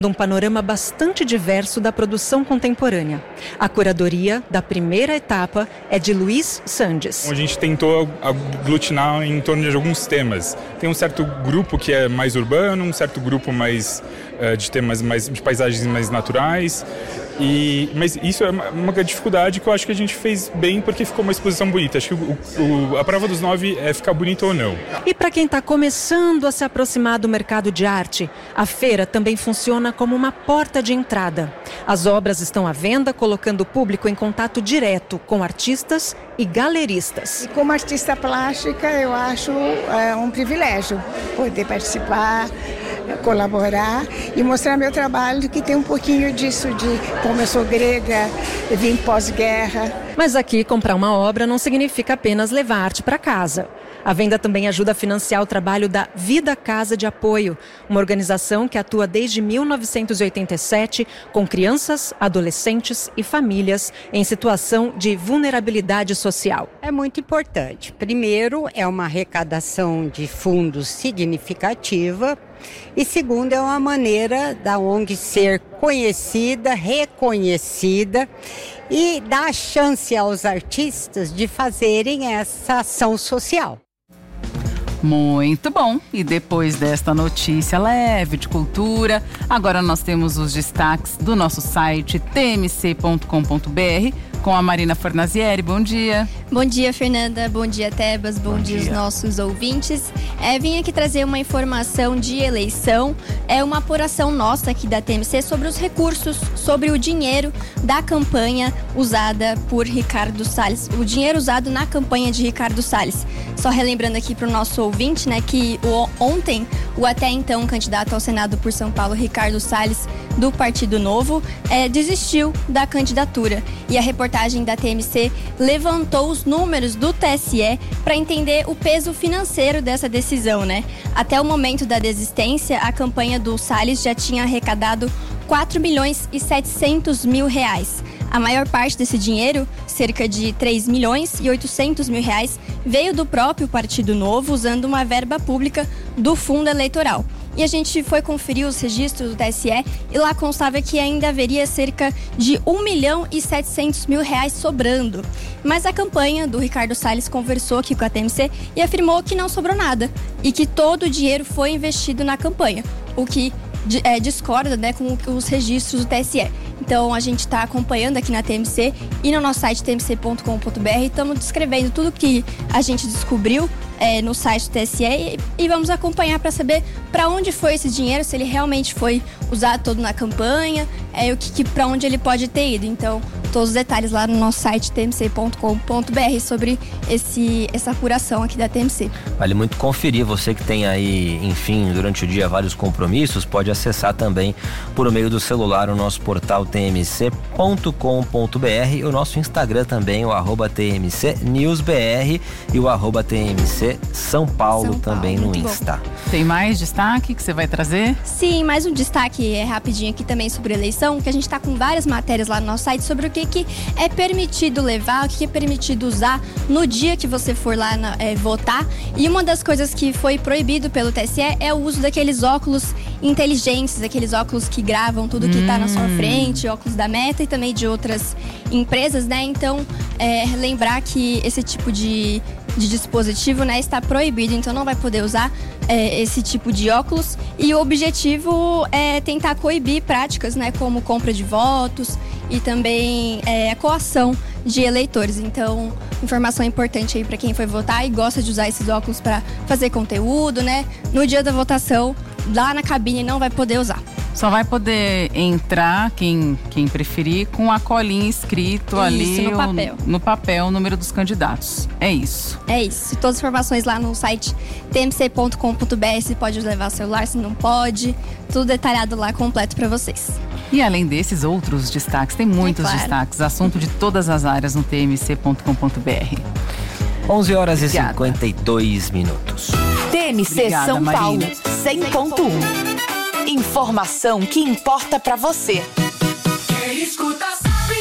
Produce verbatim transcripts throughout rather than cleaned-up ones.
Um panorama bastante diverso da produção contemporânea. A curadoria da primeira etapa é de Luiz Sandes. A gente tentou aglutinar em torno de alguns temas. Tem um certo grupo que é mais urbano, um certo grupo mais uh, de temas mais de paisagens mais naturais. E, mas isso é uma dificuldade que eu acho que a gente fez bem porque ficou uma exposição bonita. Acho que o, o, a prova dos nove é ficar bonito ou não. E para quem está começando a se aproximar do mercado de arte, a feira também funciona como uma porta de entrada. As obras estão à venda, colocando o público em contato direto com artistas e galeristas. E como artista plástica, eu acho é, um privilégio poder participar, colaborar e mostrar meu trabalho, que tem um pouquinho disso de como eu sou grega, vim pós-guerra. Mas aqui comprar uma obra não significa apenas levar arte para casa. A venda também ajuda a financiar o trabalho da Vida Casa de Apoio, uma organização que atua desde mil novecentos e oitenta e sete com crianças, adolescentes e famílias em situação de vulnerabilidade social. É muito importante. Primeiro, é uma arrecadação de fundos significativa. E segundo, é uma maneira da O N G ser conhecida, reconhecida e dar chance aos artistas de fazerem essa ação social. Muito bom. E depois desta notícia leve de cultura, agora nós temos os destaques do nosso site t m c ponto com ponto b r com a Marina Fornazieri. Bom dia. Bom dia, Fernanda. Bom dia, Tebas. Bom, Bom dia aos nossos ouvintes. É, vim aqui trazer uma informação de eleição. É uma apuração nossa aqui da T M C sobre os recursos, sobre o dinheiro da campanha usada por Ricardo Salles. O dinheiro usado na campanha de Ricardo Salles. Só relembrando aqui para o nosso ouvinte, né, que o, ontem o até então candidato ao Senado por São Paulo, Ricardo Salles, do Partido Novo, é, desistiu da candidatura. E a reportagem da T M C levantou os números do T S E para entender o peso financeiro dessa decisão, né? Até o momento da desistência, a campanha do Salles já tinha arrecadado quatro milhões e setecentos mil reais. A maior parte desse dinheiro, cerca de três milhões e oitocentos mil reais, veio do próprio Partido Novo, usando uma verba pública do fundo eleitoral. E a gente foi conferir os registros do T S E e lá constava que ainda haveria cerca de um milhão e setecentos mil reais sobrando. Mas a campanha do Ricardo Salles conversou aqui com a T M C e afirmou que não sobrou nada e que todo o dinheiro foi investido na campanha, o que é, discorda, né, com os registros do T S E. Então a gente está acompanhando aqui na T M C e no nosso site t m c ponto com ponto b r estamos descrevendo tudo que a gente descobriu É, no site do T S E e, e vamos acompanhar para saber para onde foi esse dinheiro, se ele realmente foi usado todo na campanha, é, o que, que para onde ele pode ter ido. Então, todos os detalhes lá no nosso site t m c ponto com ponto b r sobre esse, essa apuração aqui da T M C. Vale muito conferir, você que tem aí, enfim, durante o dia vários compromissos, pode acessar também por meio do celular o nosso portal t m c ponto com ponto b r e o nosso Instagram também, o arroba T M C News B R e o arroba T M C São Paulo, São Paulo também no Insta. Bom. Tem mais destaque que você vai trazer? Sim, mais um destaque é rapidinho aqui também sobre eleição, que a gente está com várias matérias lá no nosso site sobre o que, que é permitido levar, o que, que é permitido usar no dia que você for lá na, é, votar. E uma das coisas que foi proibido pelo T S E é o uso daqueles óculos inteligentes, aqueles óculos que gravam tudo que está hum. na sua frente, óculos da Meta e também de outras empresas, né? Então, é, lembrar que esse tipo de de dispositivo, né, está proibido, então não vai poder usar é, esse tipo de óculos. E o objetivo é tentar coibir práticas, né, como compra de votos e também é, a coação de eleitores. Então, informação importante aí para quem foi votar e gosta de usar esses óculos para fazer conteúdo, né? No dia da votação, lá na cabine não vai poder usar. Só vai poder entrar, quem, quem preferir, com a colinha escrito isso, ali no papel. O, no papel o número dos candidatos. É isso. É isso. Todas as informações lá no site t m c ponto com ponto b r, se pode levar celular, se não pode. Tudo detalhado lá, completo para vocês. E além desses outros destaques, tem muitos é claro. destaques. Assunto de todas as áreas no t m c ponto com ponto b r. onze horas Obrigada. e cinquenta e dois minutos. T M C Obrigada, São Marina. Paulo, cem ponto um. Informação que importa pra você. Quem escuta sabe.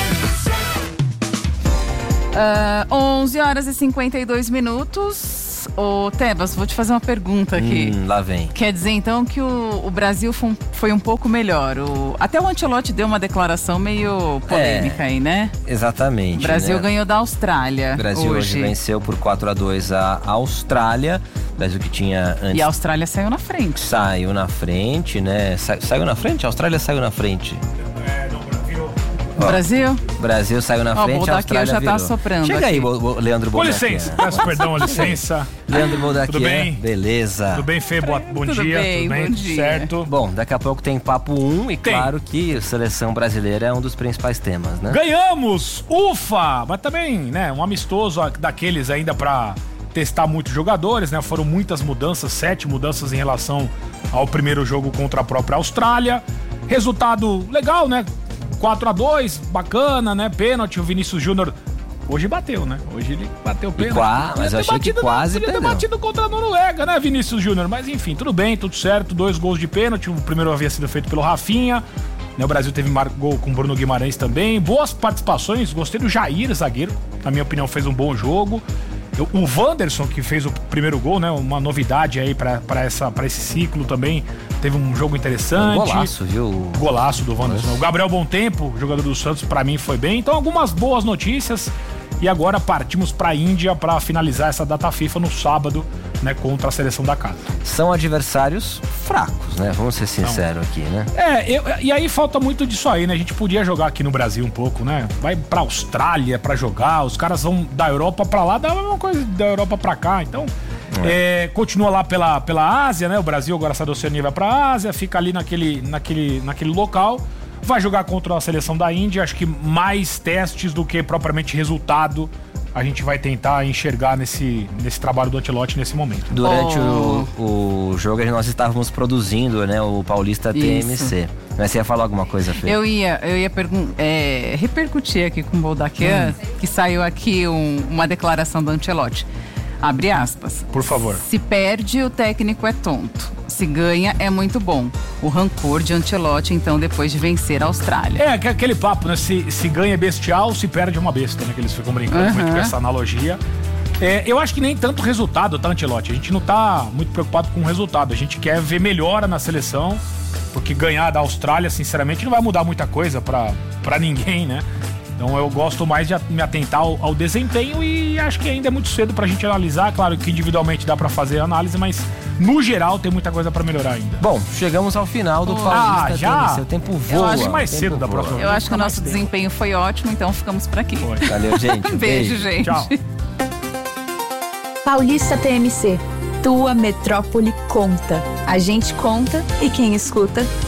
Uh, onze horas e cinquenta e dois minutos. Ô, Tebas, vou te fazer uma pergunta aqui. Hum, lá vem. Quer dizer, então, que o, o Brasil foi um, foi um pouco melhor. O, até o Ancelotti deu uma declaração meio polêmica é, aí, né? Exatamente. O Brasil né? ganhou da Austrália. O Brasil hoje. hoje venceu por quatro a dois a Austrália. O Brasil que tinha antes... E a Austrália saiu na frente. Saiu na frente, né? Sa, saiu na frente? A Austrália saiu na frente. O Brasil? Brasil saiu na frente, oh, a Austrália já virou. tá soprando. Chega aqui. aí, o Leandro Boldaquia. Com licença, peço perdão, licença. Leandro Boldaquia. Tudo bem? Beleza. Tudo bem, Fê? Boa, bom tudo dia. Bem, tudo bem? Bom dia. Certo. Bom, daqui a pouco tem Papo um e tem. claro que a seleção brasileira é um dos principais temas, né? Ganhamos! Ufa! Mas também, né, um amistoso daqueles ainda pra testar muitos jogadores, né? Foram muitas mudanças, sete mudanças em relação ao primeiro jogo contra a própria Austrália. Resultado legal, né? quatro a dois, bacana, né? Pênalti, o Vinícius Júnior hoje bateu, né? Hoje ele bateu pênalti. Qua, mas eu achei que quase perdeu. Podia ter batido contra a Noruega, né, Vinícius Júnior? Mas enfim, tudo bem, tudo certo. Dois gols de pênalti, o primeiro havia sido feito pelo Rafinha. O Brasil teve gol com o Bruno Guimarães também. Boas participações, gostei do Jair, zagueiro. Na minha opinião, fez um bom jogo. O Wanderson, que fez o primeiro gol, né? Uma novidade aí pra, pra, essa, pra esse ciclo também. Teve um jogo interessante. Um golaço, viu? Golaço do Wanderson. Nossa. O Gabriel Bom Tempo, jogador do Santos, pra mim foi bem. Então, algumas boas notícias. E agora partimos pra Índia pra finalizar essa data FIFA no sábado, né? Contra a seleção da casa. São adversários fracos, né? Vamos ser sinceros aqui, né? É, eu, e aí falta muito disso aí, né? A gente podia jogar aqui no Brasil um pouco, né? Vai pra Austrália pra jogar, os caras vão da Europa pra lá, dá a mesma coisa da Europa pra cá, então... É. É, continua lá pela, pela Ásia, né? O Brasil agora sai da Oceania e vai pra Ásia, fica ali naquele, naquele, naquele local. Vai jogar contra a seleção da Índia, acho que mais testes do que propriamente resultado a gente vai tentar enxergar nesse, nesse trabalho do Ancelotti nesse momento. Durante oh. o, o jogo nós estávamos produzindo, né, o Paulista T M C. Isso. Mas você ia falar alguma coisa, Fê? Eu ia, eu ia pergun- é, repercutir aqui com o Boldaquia, hum. que saiu aqui um, uma declaração do Ancelotti. Abre aspas. Por favor. Se perde, o técnico é tonto. Se ganha, é muito bom. O rancor de Ancelotti, então, depois de vencer a Austrália. É, aquele papo, né? Se, se ganha é bestial, se perde é uma besta, né? Que eles ficam brincando uhum. muito com essa analogia. É, eu acho que nem tanto resultado, tá, Ancelotti? A gente não tá muito preocupado com o resultado. A gente quer ver melhora na seleção, porque ganhar da Austrália, sinceramente, não vai mudar muita coisa pra, pra ninguém, né? Então eu gosto mais de me atentar ao, ao desempenho e acho que ainda é muito cedo pra gente analisar. Claro que individualmente dá pra fazer análise, mas no geral tem muita coisa pra melhorar ainda. Bom, chegamos ao final do Paulista. Ah, já? T M C. O tempo voa. Eu acho mais cedo voa. da próxima vez. Eu acho que o nosso desempenho foi ótimo, então ficamos por aqui. Foi. Valeu, gente. Beijo, Beijo, gente. Tchau. Paulista T M C. Tua metrópole conta. A gente conta e quem escuta